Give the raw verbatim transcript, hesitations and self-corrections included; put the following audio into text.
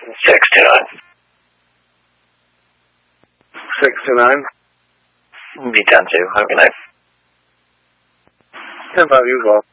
sixty-nine. sixty-nine. B ten two, have a good night. ten five, you as well.